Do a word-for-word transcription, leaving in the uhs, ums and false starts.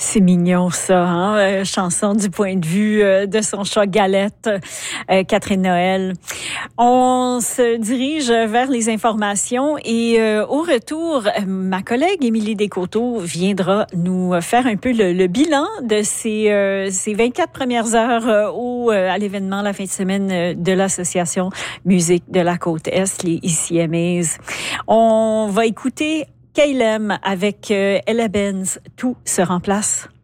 C'est mignon ça, hein? Euh, chanson du point de vue euh, de son chat Galette, euh, Catherine Noël. On se dirige vers les informations et euh, au retour, ma collègue Émilie Descoteaux viendra nous faire un peu le, le bilan de ces, euh, ces vingt-quatre premières heures euh, au, euh, à l'événement la fin de semaine de l'Association Musique de la Côte-Est, les I C M As. On va écouter K L M avec euh, Ella Benz, Tout se remplace.